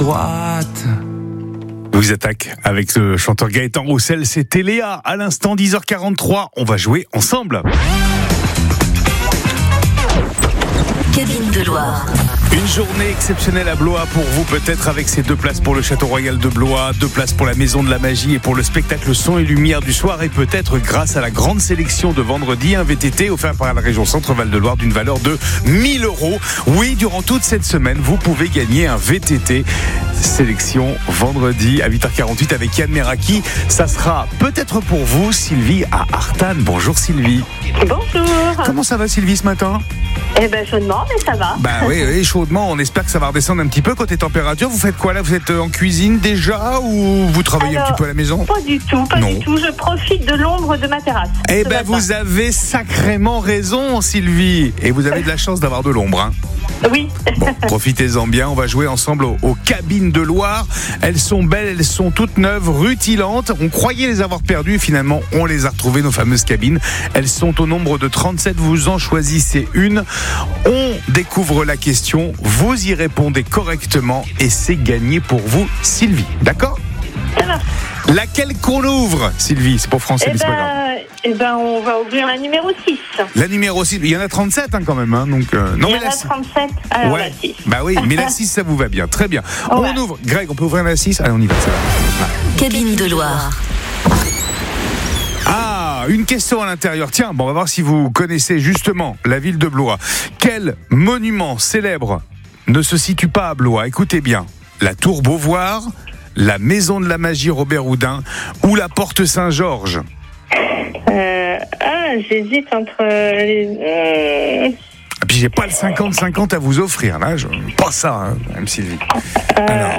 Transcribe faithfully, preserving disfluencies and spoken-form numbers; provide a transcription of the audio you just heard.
Droite. Vous attaque avec le chanteur Gaëtan Roussel, c'était Léa. À l'instant, dix heures quarante-trois, on va jouer ensemble. Cabine de Loire. Une journée exceptionnelle à Blois pour vous, peut-être avec ces deux places pour le Château Royal de Blois, deux places pour la Maison de la Magie et pour le spectacle Son et Lumière du soir, et peut-être grâce à la grande sélection de vendredi, un V T T offert par la région Centre-Val de Loire d'une valeur de mille euros. Oui, durant toute cette semaine, vous pouvez gagner un V T T. Sélection vendredi à huit heures quarante-huit avec Yann Meraki. Ça sera peut-être pour vous, Sylvie à Artane. Bonjour Sylvie. Bonjour. Comment ça va Sylvie ce matin ? Eh ben chaudement, mais ça va. Bah oui, oui, chaudement. On espère que ça va redescendre un petit peu côté température. Vous faites quoi là ? Vous êtes en cuisine déjà ou vous travaillez Alors, un petit peu à la maison ? Pas du tout, pas Non. du tout. Je profite de l'ombre de ma terrasse. Eh ce ben matin. vous avez sacrément raison Sylvie. Et vous avez de la chance d'avoir de l'ombre, hein. Oui. Bon, profitez-en bien, on va jouer ensemble aux, aux cabines de Loire. Elles sont belles, elles sont toutes neuves, rutilantes. On croyait les avoir perdues et finalement on les a retrouvées, nos fameuses cabines. Elles sont au nombre de trente-sept, vous en choisissez une. On découvre la question, vous y répondez correctement et c'est gagné pour vous Sylvie, d'accord ? Ça va. Laquelle qu'on ouvre Sylvie ? C'est pour français Eh mais c'est pas grave. ben, eh ben, on va ouvrir la numéro six. La numéro six, il y en a trente-sept hein, quand même. Hein, donc, euh, non, Il y mais en la a trente-sept. Alors ouais. la six. Bah oui, mais la six ça vous va bien, très bien. Ouais. On ouvre, Greg, on peut ouvrir la six ? Allez, on y va, ça va. Cabine de Loire. Ah, une question à l'intérieur. Tiens, bon, on va voir si vous connaissez justement la ville de Blois. Quel monument célèbre ne se situe pas à Blois ? Écoutez bien, la tour Beauvoir, la maison de la magie Robert Houdin ou la porte Saint-Georges ? Euh, ah, j'hésite entre les. Euh, Et puis j'ai pas le cinquante cinquante à vous offrir, là, je... pas ça, hein, même Sylvie. Alors,